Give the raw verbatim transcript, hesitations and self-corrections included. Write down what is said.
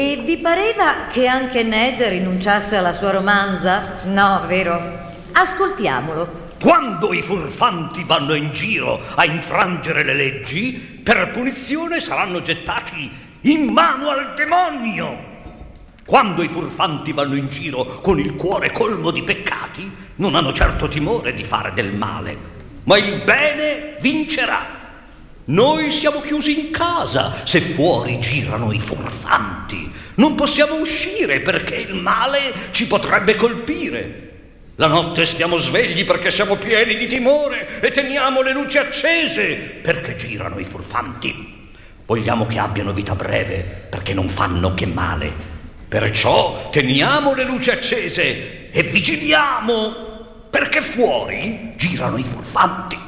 E vi pareva che anche Ned rinunciasse alla sua romanza? No, vero? Ascoltiamolo. Quando i furfanti vanno in giro a infrangere le leggi, per punizione saranno gettati in mano al demonio. Quando i furfanti vanno in giro con il cuore colmo di peccati, non hanno certo timore di fare del male, ma il bene vincerà. Noi siamo chiusi in casa se fuori girano i furfanti. Non possiamo uscire perché il male ci potrebbe colpire. La notte stiamo svegli perché siamo pieni di timore e teniamo le luci accese perché girano i furfanti. Vogliamo che abbiano vita breve perché non fanno che male. Perciò teniamo le luci accese e vigiliamo perché fuori girano i furfanti.